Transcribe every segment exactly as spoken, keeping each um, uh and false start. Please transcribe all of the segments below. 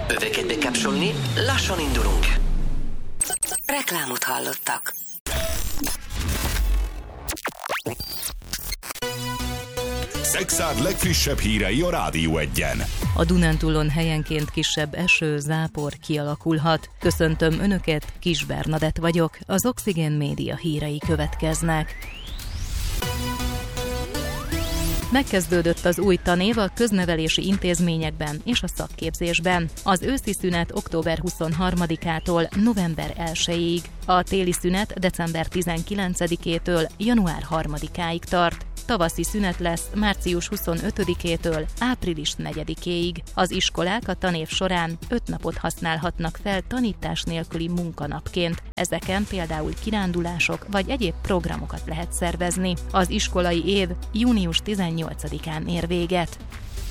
Öveket bekapcsolni, lassan indulunk. Reklámot hallottak. Szexárd legfrissebb hírei a Rádió Egyen. A Dunántúlon helyenként kisebb eső, zápor kialakulhat. Köszöntöm Önöket, Kis Bernadett vagyok, az Oxigén Média hírei következnek. Megkezdődött az új tanév a köznevelési intézményekben és a szakképzésben. Az őszi szünet október huszonharmadikától november elsejéig, a téli szünet december tizenkilencedikétől január harmadikáig tart. Tavaszi szünet lesz március huszonötödikétől április negyedikéig. Az iskolák a tanév során öt napot használhatnak fel tanítás nélküli munkanapként. Ezeken például kirándulások vagy egyéb programokat lehet szervezni. Az iskolai év június tizennyolcadikán ér véget.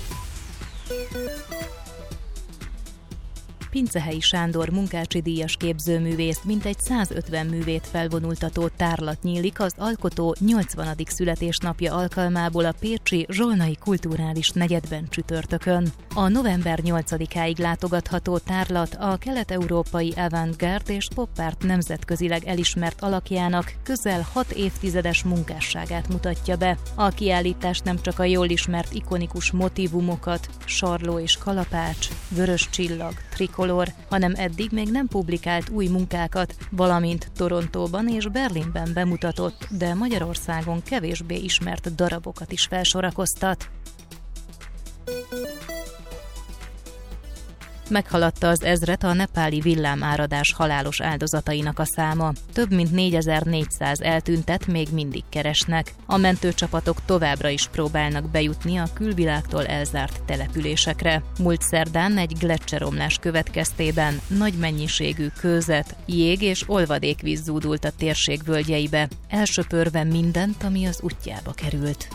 Pincehelyi Sándor munkácsi díjas képzőművész mintegy százötven művét felvonultató tárlat nyílik az alkotó nyolcvanadik születésnapja alkalmából a pécsi Zsolnai Kulturális Negyedben csütörtökön. A november nyolcadikáig látogatható tárlat a kelet-európai avantgárd és pop-art nemzetközileg elismert alakjának közel hat évtizedes munkásságát mutatja be. A kiállítás nem csak a jól ismert ikonikus motívumokat, sarló és kalapács, vörös csillag, trikolor, hanem eddig még nem publikált új munkákat, valamint Torontóban és Berlinben bemutatott, de Magyarországon kevésbé ismert darabokat is felsorakoztat. Meghaladta az ezret a nepáli villámáradás halálos áldozatainak a száma. Több mint négyezer-négyszáz eltüntet még mindig keresnek. A mentőcsapatok továbbra is próbálnak bejutni a külvilágtól elzárt településekre. Múlt szerdán egy gleccseromlás következtében nagy mennyiségű kőzet, jég és olvadékvíz zúdult a térség völgyeibe, elsöpörve mindent, ami az útjába került.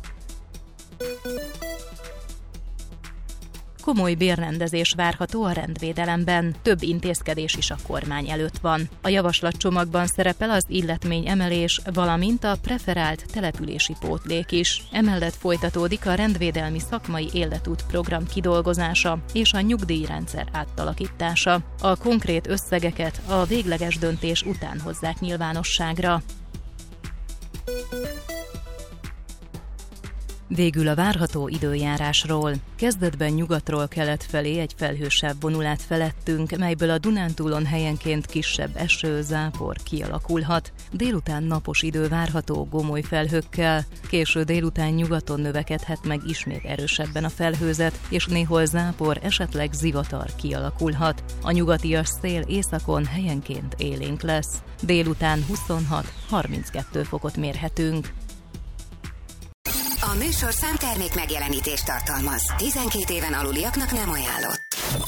Komoly bérrendezés várható a rendvédelemben. Több intézkedés is a kormány előtt van. A javaslatcsomagban szerepel az illetmény emelés, valamint a preferált települési pótlék is. Emellett folytatódik a rendvédelmi szakmai életút program kidolgozása és a nyugdíjrendszer átalakítása. A konkrét összegeket a végleges döntés után hozzák nyilvánosságra. Végül a várható időjárásról. Kezdetben nyugatról kelet felé egy felhősebb vonulát felettünk, melyből a Dunántúlon helyenként kisebb eső, zápor kialakulhat. Délután napos idő várható gomoly felhőkkel, késő délután nyugaton növekedhet meg ismét erősebben a felhőzet, és néhol zápor, esetleg zivatar kialakulhat. A nyugatias szél északon helyenként élénk lesz. Délután huszonhat-harminckettő fokot mérhetünk. A műsorszám termék megjelenítést tartalmaz. tizenkét éven aluliaknak nem ajánlott.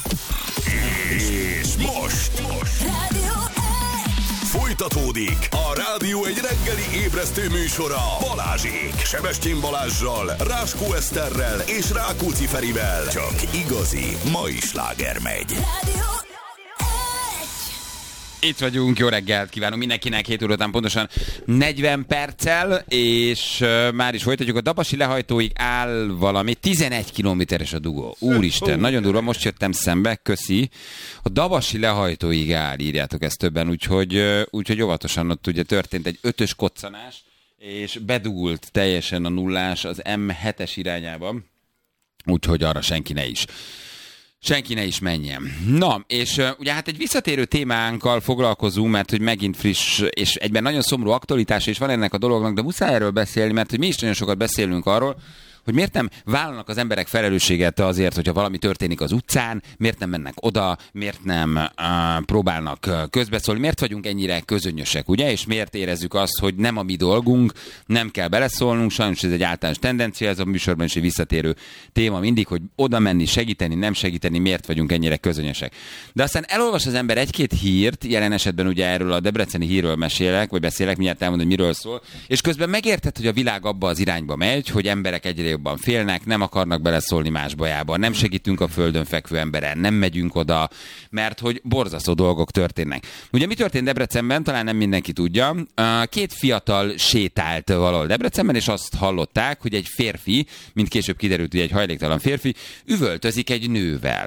És most, most. Rádió egy! Folytatódik a Rádió egy reggeli ébresztő műsora Balázsék. Sebestyén Balázssal, Ráskó Eszterrel és Rákóczi Ferivel. Csak igazi mai sláger megy. Rádió Itt vagyunk, jó reggelt kívánunk mindenkinek, hét óra után pontosan negyven perccel, és uh, már is folytatjuk. A Dabasi lehajtóig áll valami, tizenegy kilométeres a dugó. Úristen, nagyon durva, most jöttem szembe, köszi. A Dabasi lehajtóig áll, írjátok ezt többen, úgyhogy, uh, úgyhogy óvatosan ott ugye történt egy ötös koccanás, és bedugult teljesen a nullás az em hetes irányába, úgyhogy arra senki ne is. Senki ne is menjen. Na, és uh, ugye hát egy visszatérő témánkkal foglalkozunk, mert hogy megint friss, és egyben nagyon szomorú aktualitása is van ennek a dolognak, de muszáj erről beszélni, mert hogy mi is nagyon sokat beszélünk arról, hogy miért nem vállalnak az emberek felelősséget azért, hogyha valami történik az utcán, miért nem mennek oda, miért nem uh, próbálnak uh, közbeszólni, miért vagyunk ennyire közönösek, ugye, és miért érezzük azt, hogy nem a mi dolgunk, nem kell beleszólnunk, sajnos ez egy általános tendencia, ez a műsorban is egy visszatérő téma mindig, hogy oda menni, segíteni, nem segíteni, miért vagyunk ennyire közönösek. De aztán elolvas az ember egy-két hírt, jelen esetben ugye erről a debreceni hírről mesélek, vagy beszélek, mindjárt elmondom, hogy miről szól, és közben megérted, hogy a világ abba az irányba megy, hogy emberek egyre jobban félnek, nem akarnak beleszólni más bajába, nem segítünk a földön fekvő emberen, nem megyünk oda, mert hogy borzasztó dolgok történnek. Ugye mi történt Debrecenben, talán nem mindenki tudja, két fiatal sétált valahol Debrecenben, és azt hallották, hogy egy férfi, mint később kiderült, hogy egy hajléktalan férfi, üvöltözik egy nővel.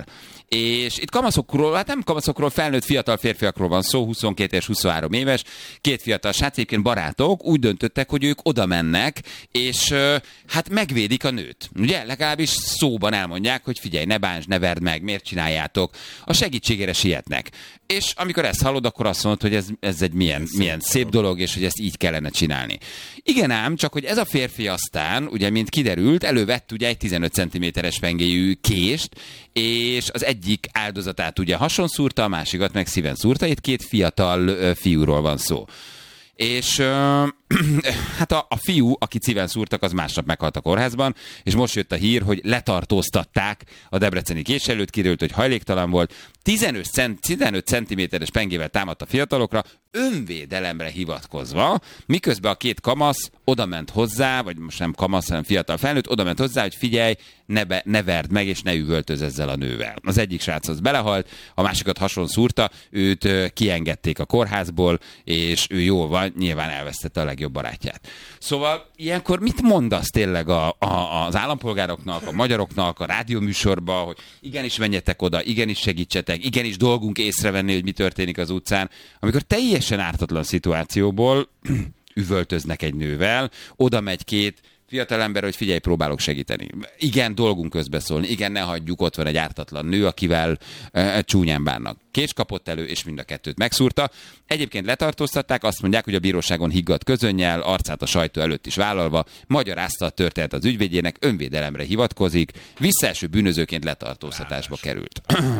És itt kamaszokról, hát nem kamaszokról, felnőtt fiatal férfiakról van szó, huszonkét és huszonhárom éves, két fiatal srác, egyébként barátok, úgy döntöttek, hogy ők oda mennek, és hát megvédik a nőt. Ugye? Legalábbis szóban elmondják, hogy figyelj, ne bánts, ne verd meg, miért csináljátok. A segítségére sietnek. És amikor ezt hallod, akkor azt mondod, hogy ez, ez egy milyen, milyen szép dolog, és hogy ezt így kellene csinálni. Igen ám, csak hogy ez a férfi aztán, ugye, mint kiderült, elővett ugye egy tizenöt centiméteres pengéjű kést, és az egyik áldozatát ugye hason szúrta, a másikat meg szíven szúrta, itt két fiatal ö, fiúról van szó. És ö, hát a, a fiú, aki szíven szúrtak, az másnap meghalt a kórházban, és most jött a hír, hogy letartóztatták a debreceni kés előtt, kiderült, hogy hajléktalan volt, tizenöt centiméteres pengével támadt a fiatalokra, önvédelemre hivatkozva, miközben a két kamasz odament hozzá, vagy most nem kamasz, hanem fiatal felnőtt, odament hozzá, hogy figyelj, ne, be, ne verd meg, és ne üvöltöz ezzel a nővel. Az egyik srác az belehalt, a másikat hason szúrta, őt ö, kiengedték a kórházból, és ő jól van, nyilván elvesztette a legjobb barátját. Szóval ilyenkor mit mondasz tényleg a, a, az állampolgároknak, a magyaroknak, a rádióműsorban, hogy igenis menjetek oda, igenis segítsetek, igenis dolgunk észrevenni, hogy mi történik az utcán, amikor teljesen ártatlan szituációból üvöltöznek egy nővel, oda megy két fiatalember, hogy figyelj, próbálok segíteni. Igen, dolgunk közbeszólni, igen, ne hagyjuk, ott van egy ártatlan nő, akivel e, csúnyán bánnak. Kés kapott elő, és mind a kettőt megszúrta. Egyébként letartóztatták, azt mondják, hogy a bíróságon higgadt közönnyel, arcát a sajtó előtt is vállalva, magyarázta a történet az ügyvédjének, önvédelemre hivatkozik, visszaeső bűnözőként letartóztatásba került.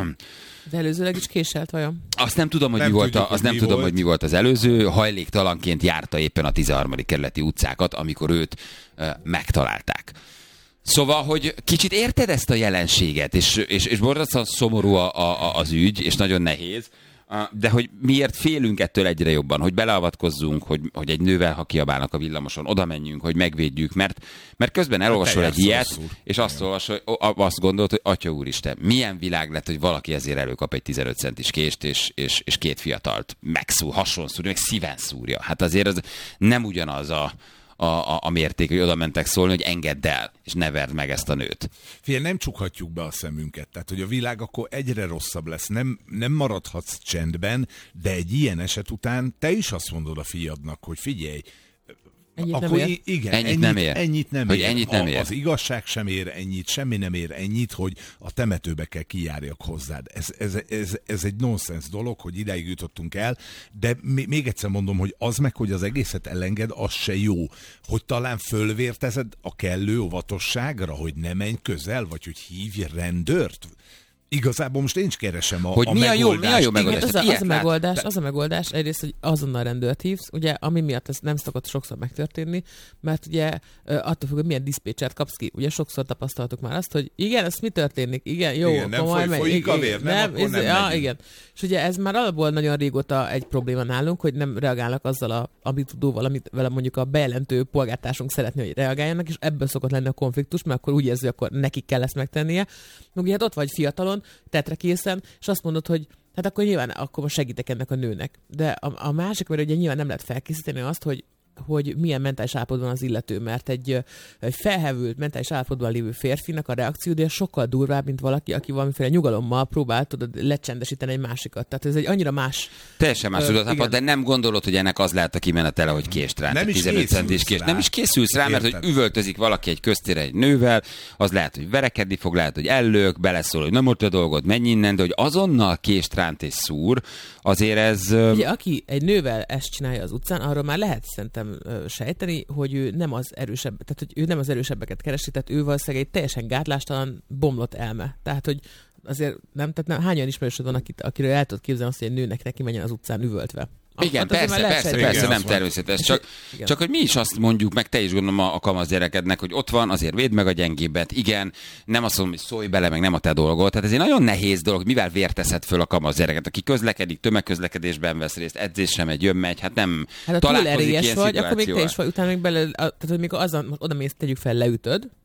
De előzőleg is késelt vajon? Azt nem tudom, hogy nem mi volt, tudjuk, a, azt nem mi tudom, volt. hogy mi volt az előző. Hajléktalanként járta éppen a tizenharmadik kerületi utcákat, amikor őt uh, megtalálták. Szóval, hogy kicsit érted ezt a jelenséget, és, és, és borzasztóan szomorú a, a, az ügy, és nagyon nehéz, de hogy miért félünk ettől egyre jobban, hogy beleavatkozzunk, hogy, hogy egy nővel, ha kiabálnak a villamoson, oda menjünk, hogy megvédjük, mert, mert közben elolvasol egy ilyet, szúr. és azt, olvasol, azt gondolod, hogy Atya Úristen, milyen világ lett, hogy valaki ezért előkap egy tizenöt centis kést, és, és, és két fiatalt megszúr, hason szúrja, meg szíven szúrja. Hát azért az nem ugyanaz a A, a, a mérték, hogy oda mentek szólni, hogy engedd el, és ne verd meg ezt a nőt. Figyelj, nem csukhatjuk be a szemünket, tehát hogy a világ akkor egyre rosszabb lesz, nem, nem maradhatsz csendben, de egy ilyen eset után te is azt mondod a fiadnak, hogy figyelj, Ennyit akkor nem ér. igen, ennyit, ennyit nem ér. Ennyit nem hogy ér. Ennyit nem ér. A, az igazság sem ér ennyit, semmi nem ér ennyit, hogy a temetőbe kell kijárjak hozzád. Ez, ez, ez, ez egy nonsens dolog, hogy ideig jutottunk el, de még egyszer mondom, hogy az meg, hogy az egészet elenged, az se jó. Hogy talán fölvértezed a kellő óvatosságra, hogy ne menj közel, vagy hogy hívj rendőrt. Igazából most én is keresem a, hogy a mi a megoldást. jó, mi a jó megoldás? Az a, az, a megoldás az a megoldás, egyrészt, hogy azonnal rendőrt hívsz, ugye, ami miatt ez nem szokott sokszor megtörténni, mert ugye attól függ, hogy milyen diszpécsert kapsz ki. Ugye sokszor tapasztaltuk már azt, hogy igen, ez mi történik? Igen, jó, igen, nem komoly, foly, folyik a vér, nem, nem, ez, nem ja, igen. És ugye ez már alapból nagyon régóta egy probléma nálunk, hogy nem reagálnak azzal a ambitudóval, amit vele mondjuk a bejelentő polgártársunk szeretné, hogy reagáljanak, és ebből szokott lenni a konfliktus, mert akkor úgy érzi, hogy akkor nekik kell ezt megtennie. Ugye hát ott vagy fiatalon, tetre készen, és azt mondod, hogy hát akkor nyilván akkor most segítek ennek a nőnek. De a, a másik, mert ugye nyilván nem lehet felkészíteni azt, hogy hogy milyen mentális állapotban az illető, mert egy, egy felhevült mentális állapotban lévő férfinak a reakciója sokkal durvább, mint valaki, aki valamiféle nyugalommal próbál tudod lecsendesíteni egy másikat. Tehát ez egy annyira más... Teljesen más tudatában, de nem gondolod, hogy ennek az lehet a kimenetele, hogy kést rá. Nem is tizenöt centis kést. Nem is készülsz rá, mert hogy üvöltözik valaki egy köztére egy nővel, az lehet, hogy verekedni fog, lehet, hogy ellök, beleszól, hogy nem ott a dolgod, menj innen, de hogy azonnal kést ránt és szúr, azért ez... Ugye, aki egy nővel ezt csinálja az utcán, arról már lehet szerintem sejteni, hogy ő nem az erősebb, tehát hogy ő nem az erősebbeket keresi, tehát ő valószínűleg egy teljesen gátlástalan, bomlott elme. Tehát, hogy azért nem, tehát nem, hányan ismerősöd van, akit, akiről el tudod képzelni azt, hogy egy nőnek neki menjen az utcán üvöltve. Igen, hát persze, persze, persze, persze, nem természetes. Csak, csak hogy mi is azt mondjuk, meg te is gondolom a, a kamasz gyerekednek, hogy ott van, azért védd meg a gyengébbet. Igen, nem azt mondom, hogy szólj bele, meg nem a te dolgod. Tehát ez egy nagyon nehéz dolog, mivel vérteszed föl a kamasz gyereket, aki közlekedik, tömegközlekedésben vesz részt, edzésre megy, jön, megy, hát nem hát találkozik ilyen vagy, akkor még te is vagy, utána még bele, tehát hogy mikor azon, oda mész, tegyük fel, leütöd,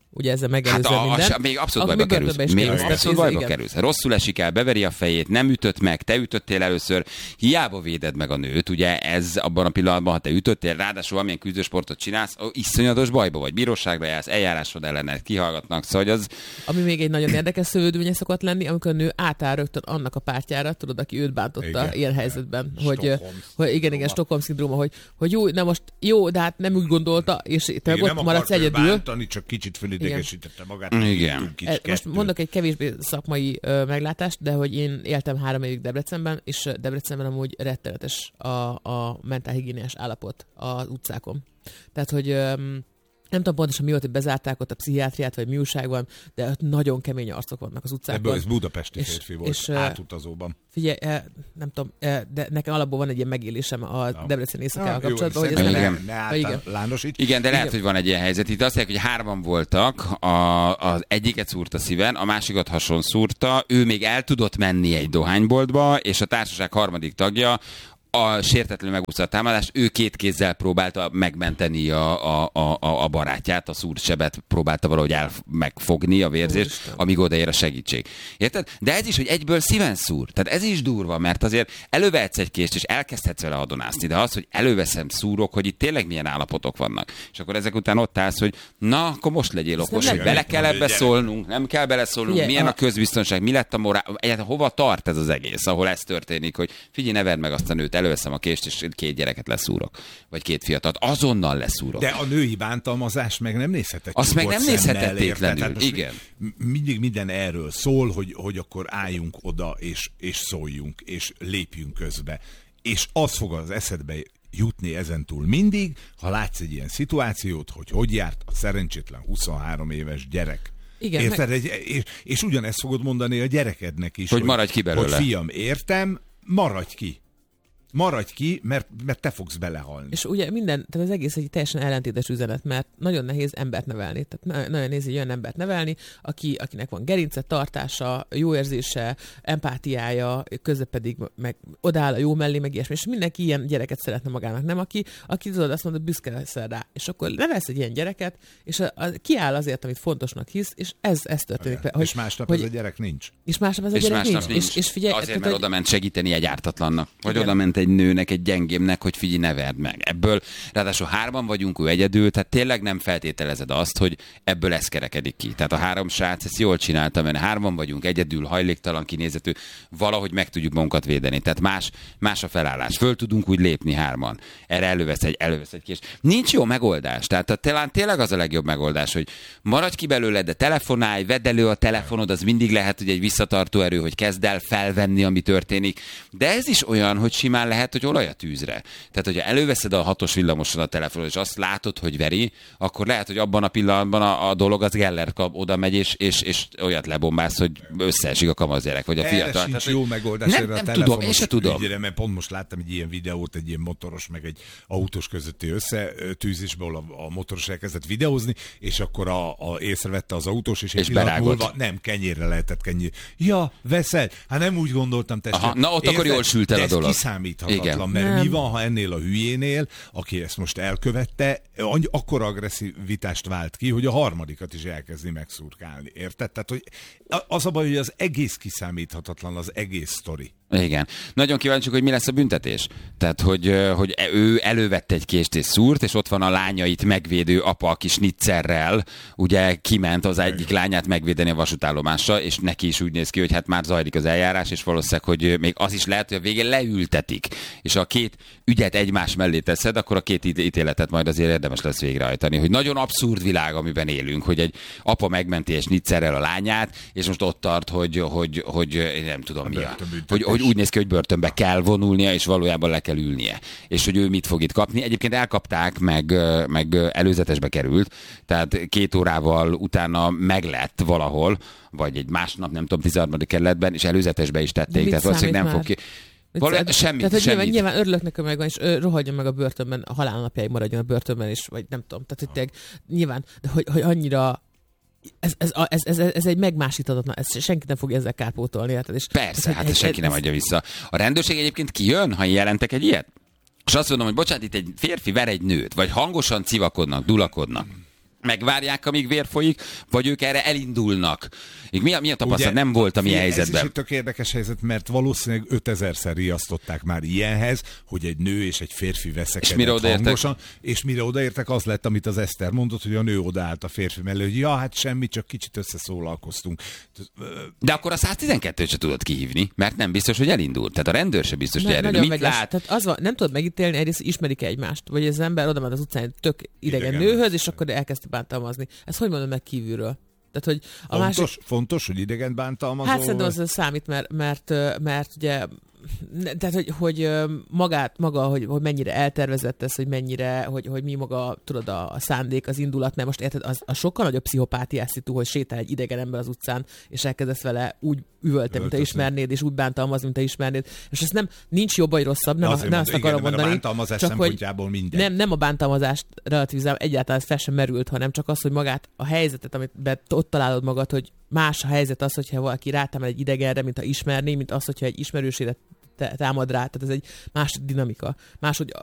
ugye ezzel megelőzve hát a, minden. A, még abszolút bajba kerülsz. Még abszolút bajba kerülsz. Rosszul esik el, beveri a fejét, nem ütött meg, te ütöttél először, hiába véded meg a nőt, ugye ez abban a pillanatban, ha te ütöttél, ráadásul valamilyen küzdősportot csinálsz, iszonyatos bajba vagy, bíróságra jársz, eljárásod ellened, kihallgatnak, szóval az... Ami még egy nagyon érdekes szövődménye szokott lenni, amikor a nő átáll rögtön annak a pártjára, tudod, aki őt bántotta igen, ilyen helyzetben, hogy, hogy igen, igen, Stockholm szindróma, hogy, hogy jó, na most jó, de hát nem úgy gondolta, és te igen, ott maradsz egyedül. Bántani, csak kicsit fölidegesítette magát. Igen. E, most mondok egy kevésbé szakmai ö, meglátást, de hogy én éltem három évig Debrecenben, és Debrecenben amúgy rettenetes a, a mentálhigiéniás állapot az utcákon. Tehát, hogy ö, nem tudom pontosan mi volt, hogy bezárták ott a pszichiátriát, vagy mi újság van, de ott nagyon kemény arcok vannak az utcákon. Ebből ez budapesti férfi és, volt, és, átutazóban. Figyelj, nem tudom, de nekem alapból van egy ilyen megélésem a no. Debrecen éjszakával no, kapcsolatban, hogy ez nem... Nem, ne igen. igen, de lehet, igen. hogy van egy ilyen helyzet. Itt azt mondják, hogy hárman voltak, a, az egyiket szúrta szíven, a másikat hason szúrta, ő még el tudott menni egy dohányboltba, és a társaság harmadik tagja a sértetlenül megúszta a támadást, ő két kézzel próbálta megmenteni a, a, a, a barátját, a szúrt sebet próbálta valahogy el megfogni a vérzést, amíg odaér a segítség. Érted? De ez is, hogy egyből szíven szúr. Tehát ez is durva, mert azért elővehetsz egy kést, és elkezdhetsz vele adonászni, de az, hogy előveszem, szúrok, hogy itt tényleg milyen állapotok vannak. És akkor ezek után ott állsz, hogy na, akkor most legyél okos, hogy bele kell ebbe szólnunk, nem kell beleszólnunk, yeah, milyen a... a közbiztonság, mi lett a morál, egyáltalán hova tart ez az egész, ahol ez történik, hogy figyelj, ne verd meg azt a nőt, előveszem a kést, és két gyereket leszúrok. Vagy két fiatalt. Azonnal leszúrok. De a női bántalmazás meg nem nézhetetlen. Azt meg nem nézhetetlenül. Igen. Mindig minden erről szól, hogy, hogy akkor álljunk oda, és, és szóljunk, és lépjünk közbe. És az fog az eszedbe jutni ezentúl mindig, ha látsz egy ilyen szituációt, hogy hogy járt a szerencsétlen huszonhárom éves gyerek. Igen, érted? Meg... Egy, és, és ugyanezt fogod mondani a gyerekednek is. Hogy, hogy maradj ki belőle. Hogy fiam, értem, maradj ki. Maradj ki, mert, mert te fogsz belehalni. És ugye minden, tehát az egész egy teljesen ellentétes üzenet, mert nagyon nehéz embert nevelni. Tehát nagyon nehéz egy olyan embert nevelni, aki, akinek van gerince, tartása, jó érzése, empátiája, közben pedig meg odáll a jó mellé, meg ilyesmi. És mindenki ilyen gyereket szeretne magának, nem? Aki, aki tudod, azt mondod, büszke leszel rá. És akkor nevelsz egy ilyen gyereket, és a, a, kiáll azért, amit fontosnak hisz, és ez, ez történik. Hogy, és másnap hogy, ez a gyerek nincs. És másnap ez a és gyerek nincs. nincs. nincs. És, és figyelj, azért, tehát, mert hogy... oda ment segíteni egy ártatlannak. Vagy oda ment egy nőnek, egy gyengémnek, hogy figyelj, ne verd meg. Ebből, ráadásul hárman vagyunk, ő egyedül, tehát tényleg nem feltételezed azt, hogy ebből ez kerekedik ki. Tehát a három srác ezt jól csinálta, mert hárman vagyunk, egyedül, hajléktalan, kinézetű, valahogy meg tudjuk magunkat védeni. Tehát más, más a felállás. Föl tudunk úgy lépni hárman. Erre elővesz egy, elővesz egy kés. Nincs jó megoldás. Tehát talán tényleg az a legjobb megoldás, hogy maradj ki belőle, de telefonálj, vedd elő a telefonod, az mindig lehet, hogy egy visszatartó erő, hogy kezd el felvenni, ami történik. De ez is olyan, hogy simán lehet, hogy olaj a tűzre. Tehát, hogyha előveszed a hatos villamoson a telefonod, és azt látod, hogy veri, akkor lehet, hogy abban a pillanatban a, a dolog az Geller kap, oda megy, és, és, és olyat lebombász, hogy összeesik a kamaszgyerek, vagy a fiatal. Erre sincs Tehát, jó megoldás nem, erre nem a tudom, én se tudom. Ügyre, mert pont most láttam egy ilyen videót, egy ilyen motoros, meg egy autós közötti összetűzésből a, a motoros elkezdett videózni, és akkor a, a észrevette az autós, és egy és pillanat múlva nem, kenyérre lehetett kenyér. Ja, veszel? Hát nem úgy gondoltam, testvére. Aha, na ott Érted? Akkor jól sült el a dolog. Ez kiszámíthatatlan, mert nem. Mi van, ha ennél a hülyénél, aki ezt most elkövette, akkor agresszivitást vált ki, hogy a harmadikat is elkezdi megszurkálni. Érted? Tehát, hogy az a baj, hogy az egész kiszámíthatatlan, az egész sztori. Igen. Nagyon kíváncsiak, hogy mi lesz a büntetés. Tehát, hogy, hogy ő elővette egy kést és szúrt, és ott van a lányait megvédő apa, aki snitzerrel, ugye kiment az egyik lányát megvédeni a vasútállomással, és neki is úgy néz ki, hogy hát már zajlik az eljárás, és valószínűleg, hogy még az is lehet, hogy a végén leültetik, és a két ügyet egymás mellé teszed, akkor a két ítéletet majd azért érdemes lesz végrehajtani. Hogy nagyon abszurd világ, amiben élünk, hogy egy apa megmenti egy snitzerrel a lányát, és most ott tart, hogy, hogy, hogy nem tudom mi a, hogy, hogy úgy néz ki, hogy börtönbe kell vonulnia, és valójában le kell ülnie. És hogy ő mit fog itt kapni. Egyébként elkapták, meg, meg előzetesbe került, tehát két órával utána meglett valahol, vagy egy másnap, nem tudom, tizenharmadik kerületben, és előzetesbe is tették, tehát valószínűleg nem fog ki... Valójában semmit, tehát, hogy semmit. Nyilván, nyilván örülök neki megvan, és rohadjon meg a börtönben, a halálnapjáig maradjon a börtönben, és vagy nem tudom, tehát hogy tényleg, nyilván, de hogy, hogy annyira Ez, ez, ez, ez, ez egy megmásíthatatlan, ez senki nem fogja ezzel kárpótolni. Hát, és persze, ez, hát ez, senki ez, nem adja vissza. A rendőrség egyébként kijön, ha jelentek egy ilyet? És azt mondom, hogy bocsánat, itt egy férfi ver egy nőt, vagy hangosan civakodnak, dulakodnak. megvárják, amíg vér folyik, vagy ők erre elindulnak. Mi a, mi a tapasztalat? Nem volt a mi helyzetben. Ez is egy tök érdekes helyzet, mert valószínűleg ötezerszer riasztották már ilyenhez, hogy egy nő és egy férfi veszekedett hangosan, és mire odaértek, az lett, amit az Eszter mondott, hogy a nő odaállt a férfi mellé, hogy ja, hát semmi, csak kicsit összeszólalkoztunk. De akkor a száztizenkettőt se tudod kihívni, mert nem biztos, hogy elindult. Tehát a rendőr se biztos, hogy elindul. Mit lát? Tehát az van, nem tudod megítélni, egyrészt ismerik egymást, vagy az ember oda ment az utcán tök idegen, idegen nőhöz, és akkor elkezdte bántalmazni. Ezt hogy mondom meg kívülről? Tehát, hogy a fontos, másik... fontos, hogy idegen bántalmazó? Hát szerintem az számít, mert, mert, mert ugye tehát, hogy, hogy magát, maga, hogy, hogy mennyire eltervezett ez, hogy mennyire, hogy, hogy mi maga, tudod, a, a szándék, az indulat, mert most érted, az a sokkal nagyobb pszichopátiás szitu, hogy sétál egy idegen ember az utcán, és elkezdesz vele úgy üvölteni, mint te ismernéd, és úgy bántalmaz, mint te ismernéd. És ez nem, nincs jobb vagy rosszabb, nem, nem azt akarom igen, mondani. A bántalmazás csak szempontjából hogy minden. Nem, nem a bántalmazást relativizálom, egyáltalán fel sem merült, hanem csak az, hogy magát, a helyzetet, amit be, ott találod magad, hogy más a helyzet az, hogyha valaki rátámad egy idegenre, mint ha ismerné, mint az, hogyha egy ismerősére támad rá, tehát ez egy másik dinamika. Máshogy